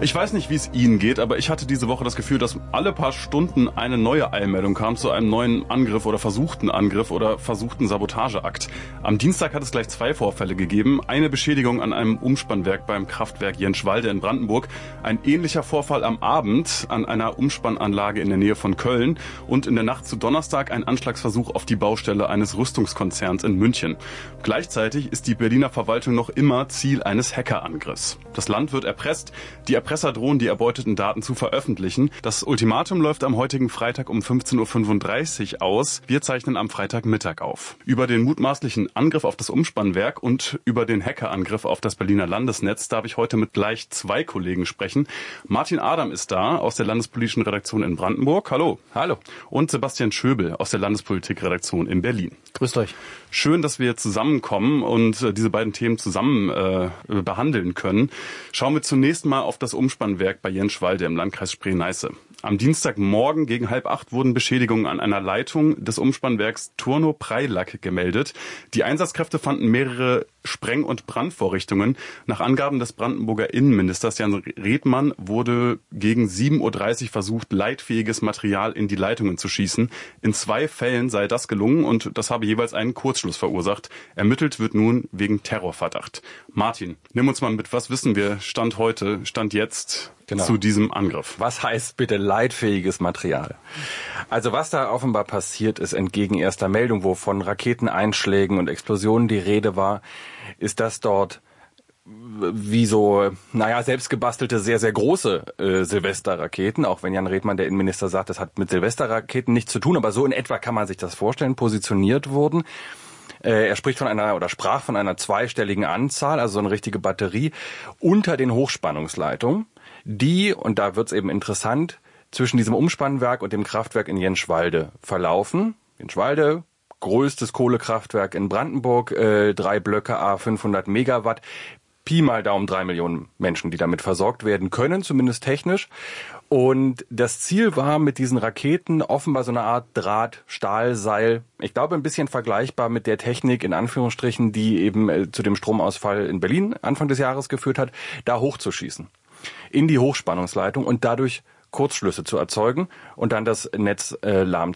Ich weiß nicht, wie es Ihnen geht, aber ich hatte diese Woche das Gefühl, dass alle paar Stunden eine neue Eilmeldung kam zu einem neuen Angriff oder versuchten Sabotageakt. Am Dienstag hat es gleich 2 Vorfälle gegeben. Eine Beschädigung an einem Umspannwerk beim Kraftwerk Jenschwalde in Brandenburg. Ein ähnlicher Vorfall am Abend an einer Umspannanlage in der Nähe von Köln. Und in der Nacht zu Donnerstag ein Anschlagsversuch auf die Baustelle eines Rüstungskonzerns in München. Gleichzeitig ist die Berliner Verwaltung noch immer Ziel eines Hackerangriffs. Das Land wird erpresst. Die Erpresser drohen, die erbeuteten Daten zu veröffentlichen. Das Ultimatum läuft am heutigen Freitag um 15:35 Uhr aus. Wir zeichnen am Freitagmittag auf. Über den mutmaßlichen Angriff auf das Umspannwerk und über den Hackerangriff auf das Berliner Landesnetz darf ich heute mit gleich 2 Kollegen sprechen. Martin Adam ist da aus der Landespolitischen Redaktion in Brandenburg. Hallo. Hallo. Und Sebastian Schöbel aus der Landespolitikredaktion in Berlin. Grüßt euch. Schön, dass wir zusammenkommen und diese beiden Themen zusammen behandeln können. Schauen wir zunächst mal auf das Umspannwerk bei Jenschwalde im Landkreis Spree-Neiße. Am Dienstagmorgen gegen 7:30 wurden Beschädigungen an einer Leitung des Umspannwerks Turno-Preilack gemeldet. Die Einsatzkräfte fanden mehrere Spreng- und Brandvorrichtungen. Nach Angaben des Brandenburger Innenministers Jan Redmann wurde gegen 7:30 Uhr versucht, leitfähiges Material in die Leitungen zu schießen. In 2 Fällen sei das gelungen und das habe jeweils einen Kurzschluss verursacht. Ermittelt wird nun wegen Terrorverdacht. Martin, nimm uns mal mit, was wissen wir Stand jetzt zu diesem Angriff? Was heißt bitte leitfähiges Material? Also was da offenbar passiert ist, entgegen erster Meldung, wo von Raketeneinschlägen und Explosionen die Rede war, ist, dass dort wie so, selbstgebastelte, sehr, sehr große Silvesterraketen, auch wenn Jan Redmann, der Innenminister, sagt, das hat mit Silvesterraketen nichts zu tun, aber so in etwa kann man sich das vorstellen, positioniert wurden. Er sprach von einer zweistelligen Anzahl, also so eine richtige Batterie, unter den Hochspannungsleitungen, die, und da wird's eben interessant, zwischen diesem Umspannwerk und dem Kraftwerk in Jenschwalde verlaufen. Jenschwalde, größtes Kohlekraftwerk in Brandenburg, 3 Blöcke, 500 Megawatt. Pi mal Daumen 3 Millionen Menschen, die damit versorgt werden können, zumindest technisch. Und das Ziel war mit diesen Raketen offenbar so eine Art Draht-Stahlseil. Ich glaube, ein bisschen vergleichbar mit der Technik, in Anführungsstrichen, die eben zu dem Stromausfall in Berlin Anfang des Jahres geführt hat, da hochzuschießen. In die Hochspannungsleitung und dadurch Kurzschlüsse zu erzeugen und dann das Netz